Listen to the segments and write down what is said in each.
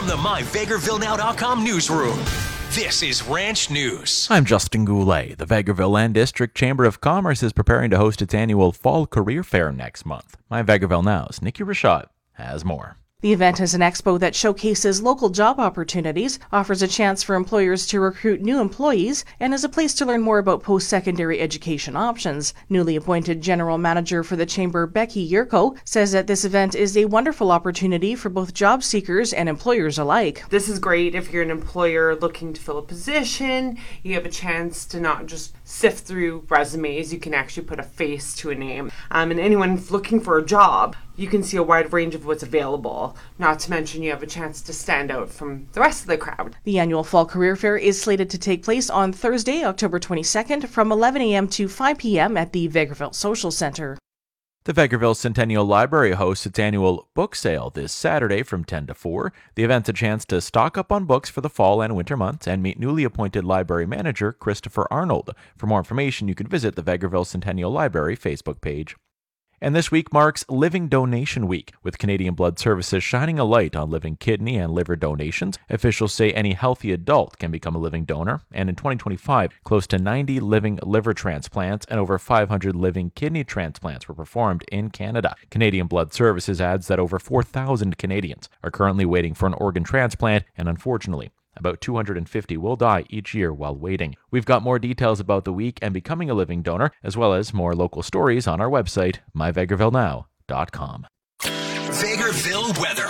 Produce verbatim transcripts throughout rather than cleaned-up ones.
from the my vegreville now dot com newsroom, this is Ranch News. I'm Justin Goulet. The Vegreville Land District Chamber of Commerce is preparing to host its annual Fall Career Fair next month. My Vegreville Now's Nikki Rashad has more. The event is an expo that showcases local job opportunities, offers a chance for employers to recruit new employees, and is a place to learn more about post-secondary education options. Newly appointed General Manager for the Chamber, Becky Yurko, says that this event is a wonderful opportunity for both job seekers and employers alike. This is great if you're an employer looking to fill a position. You have a chance to not just sift through resumes, you can actually put a face to a name. Um, and anyone looking for a job, you can see a wide range of what's available. Not to mention you have a chance to stand out from the rest of the crowd. The annual Fall Career Fair is slated to take place on Thursday, October twenty-second from eleven a.m. to five p.m. at the Vegreville Social Center. The Vegreville Centennial Library hosts its annual book sale this Saturday from ten to four. The event's a chance to stock up on books for the fall and winter months and meet newly appointed library manager Christopher Arnold. For more information, you can visit the Vegreville Centennial Library Facebook page. And this week marks Living Donation Week, with Canadian Blood Services shining a light on living kidney and liver donations. Officials say any healthy adult can become a living donor, and in twenty twenty-five, close to ninety living liver transplants and over five hundred living kidney transplants were performed in Canada. Canadian Blood Services adds that over four thousand Canadians are currently waiting for an organ transplant, and unfortunately, about two hundred fifty will die each year while waiting. We've got more details about the week and becoming a living donor, as well as more local stories on our website, my vegreville now dot com. Vegreville weather.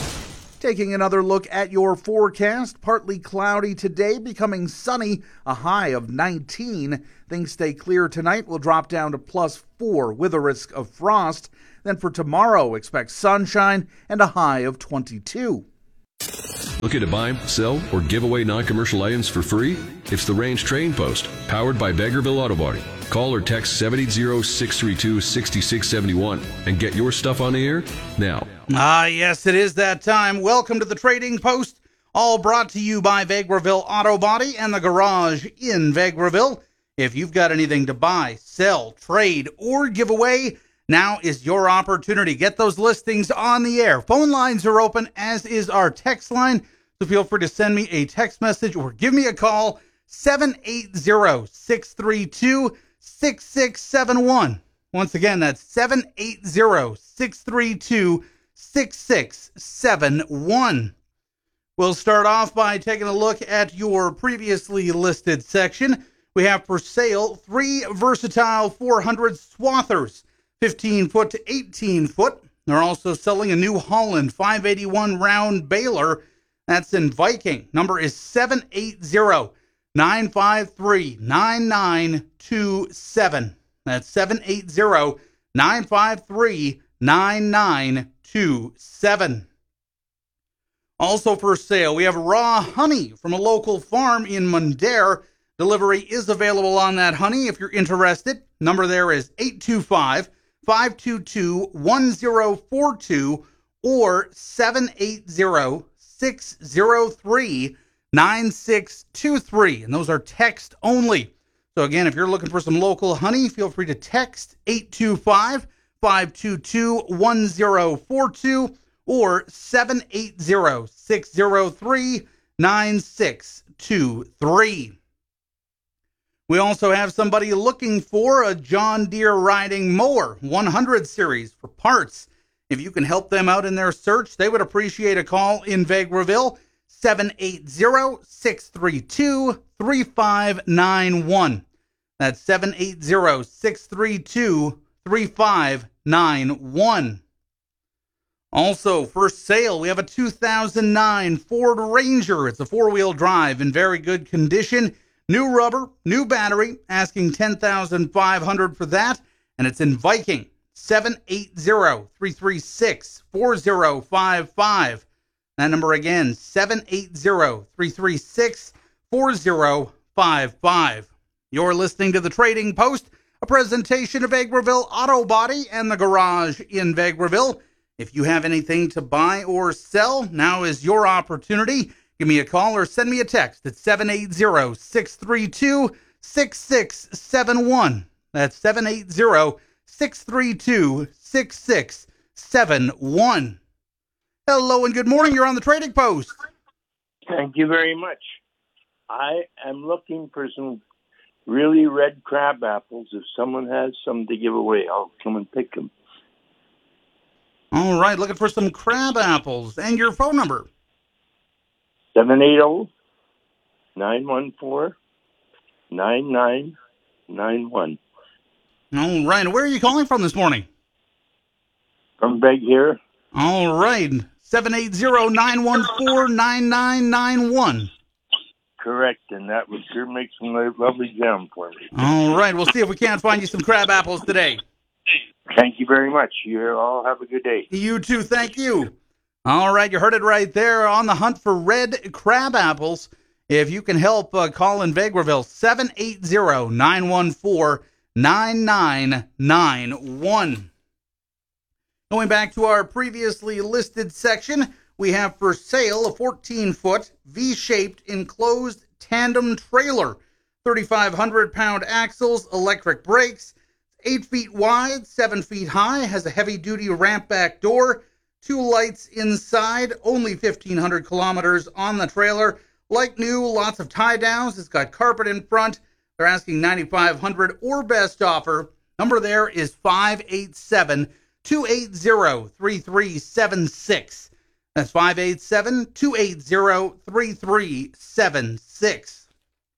Taking another look at your forecast, partly cloudy today, becoming sunny, a high of nineteen. Things stay clear tonight, will drop down to plus four with a risk of frost. Then for tomorrow, expect sunshine and a high of twenty-two. Looking to buy, sell, or give away non-commercial items for free? It's the Range Trading Post, powered by Vegreville Auto Body. Call or text seven eight zero, six three two, six six seven one and get your stuff on the air now. Ah, yes, it is that time. Welcome to the Trading Post, all brought to you by Vegreville Auto Body and the Garage in Vegreville. If you've got anything to buy, sell, trade, or give away, now is your opportunity. Get those listings on the air. Phone lines are open, as is our text line. So feel free to send me a text message or give me a call, seven eight zero, six three two, six six seven one. Once again, that's seven eight zero, six three two, six six seven one. We'll start off by taking a look at your previously listed section. We have for sale three versatile four hundred swathers, fifteen foot to eighteen foot. They're also selling a New Holland five eighty-one round baler. That's in Viking. Number is seven eight zero, nine five three, nine nine two seven. That's seven eight zero, nine five three, nine nine two seven. Also for sale, we have raw honey from a local farm in Mundare. Delivery is available on that honey if you're interested. Number there is eight two five, five two two, one zero four two or seven eight zero, six zero three, nine six two three. And those are text only. So again, if you're looking for some local honey, feel free to text eight two five, five two two, one zero four two or seven eight zero, six zero three, nine six two three. We also have somebody looking for a John Deere riding mower one hundred series for parts. If you can help them out in their search, they would appreciate a call in Vegreville, seven eight zero, six three two, three five nine one. That's seven eight zero, six three two, three five nine one. Also for sale, we have a two thousand nine Ford Ranger. It's a four-wheel drive in very good condition. New rubber, new battery, asking ten thousand five hundred dollars for that, and it's in Viking. seven eight zero, three three six, four zero five five. That number again, seven eight zero, three three six, four zero five five. You're listening to the Trading Post, a presentation of Vegreville Auto Body and the Garage in Vegreville. If you have anything to buy or sell, now is your opportunity. Give me a call or send me a text at seven eight zero, six three two, six six seven one. That's seven eight zero, six three two, six six seven one. Hello and good morning. You're on the Trading Post. Thank you very much. I am looking for some really red crab apples. If someone has some to give away, I'll come and pick them. All right, looking for some crab apples. And your phone number? seven eight zero, nine one four, nine nine nine one. All right, where are you calling from this morning? From Beg here. All right, seven eight zero, nine one four, nine nine nine one. Correct, and that would sure make some lovely jam for me. All right, we'll see if we can't find you some crab apples today. Thank you very much. You all have a good day. You too, thank you. All right, you heard it right there, on the hunt for red crab apples. If you can help, uh, call in Vegreville, seven eight zero, nine one four, nine nine nine one. Going back to our previously listed section, we have for sale a fourteen-foot V-shaped enclosed tandem trailer, thirty-five hundred pound axles, electric brakes, eight feet wide, seven feet high, has a heavy-duty ramp back door, two lights inside, only fifteen hundred kilometers on the trailer. Like new, lots of tie-downs. It's got carpet in front. They're asking nine thousand five hundred dollars or best offer. Number there is five eight seven, two eight zero, three three seven six. That's five eight seven, two eight zero, three three seven six.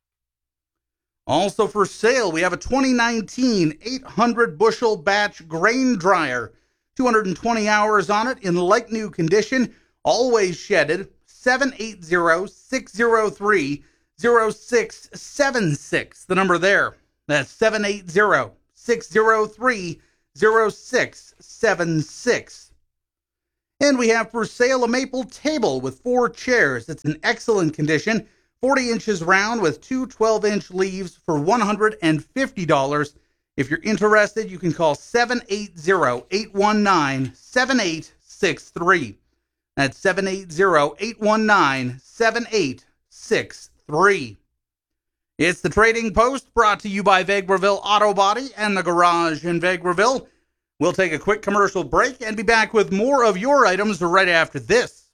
Also for sale, we have a twenty nineteen eight hundred bushel batch grain dryer. two hundred twenty hours on it in like new condition, always shedded. seven eight zero, six zero three, zero six seven six. The number there. That's seven eight zero, six zero three, zero six seven six. And we have for sale a maple table with four chairs. It's in excellent condition, forty inches round with two twelve-inch leaves for one hundred fifty dollars. If you're interested, you can call seven eight zero, eight one nine, seven eight six three. That's seven eight zero, eight one nine, seven eight six three. It's the Trading Post, brought to you by Vegreville Auto Body and the Garage in Vegreville. We'll take a quick commercial break and be back with more of your items right after this.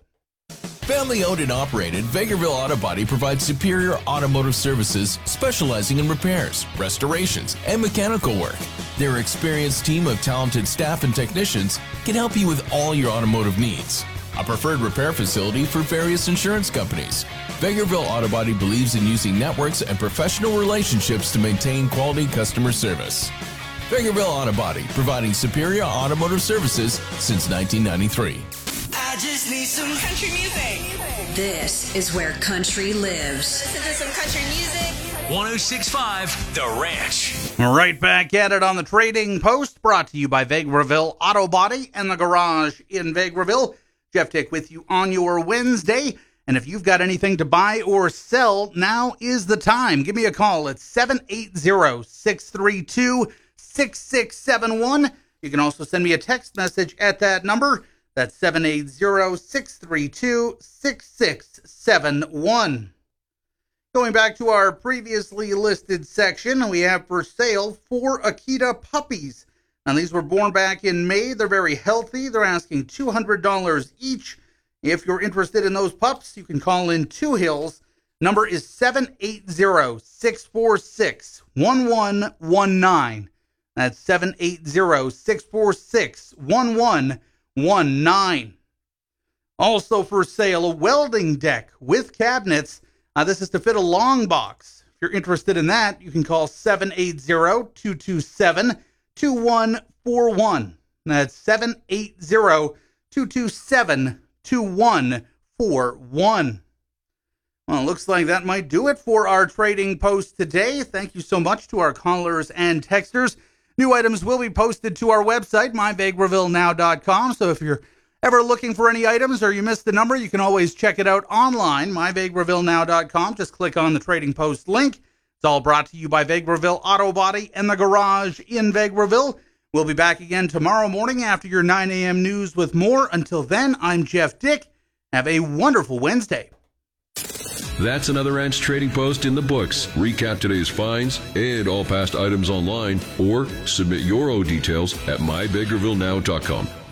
Family owned and operated, Vegreville Auto Body provides superior automotive services specializing in repairs, restorations, and mechanical work. Their experienced team of talented staff and technicians can help you with all your automotive needs. A preferred repair facility for various insurance companies. Vegreville Auto Body believes in using networks and professional relationships to maintain quality customer service. Vegreville Auto Body, providing superior automotive services since nineteen ninety-three. I just need some country music. This is where country lives. Listen to some country music. one oh six point five The Ranch. Right back at it on the Trading Post, brought to you by Vegreville Auto Body and the Garage in Vegreville. Jeff Dick with you on your Wednesday. And if you've got anything to buy or sell, now is the time. Give me a call at seven eight zero, six three two, six six seven one. You can also send me a text message at that number. That's seven eight zero, six three two, six six seven one. Going back to our previously listed section, we have for sale four Akita puppies. Now, these were born back in May. They're very healthy. They're asking two hundred dollars each. If you're interested in those pups, you can call in Two Hills. Number is seven eight zero, six four six, one one one nine. That's seven eight zero, six four six, one one one nine. Also for sale, a welding deck with cabinets. Uh, this is to fit a long box. If you're interested in that, you can call seven eight zero, two two seven, two one four one. That's seven eight zero, two two seven, two one four one. Well, it looks like that might do it for our Trading Post today. Thank you so much to our callers and texters. New items will be posted to our website, my vegreville now dot com. So if you're ever looking for any items or you missed the number, you can always check it out online, my vegreville now dot com. Just click on the Trading Post link. It's all brought to you by Vegreville Auto Body and the Garage in Vegreville. We'll be back again tomorrow morning after your nine a.m. news with more. Until then, I'm Jeff Dick. Have a wonderful Wednesday. That's another Ranch Trading Post in the books. Recap today's finds and all past items online, or submit your own details at my vegreville now dot com.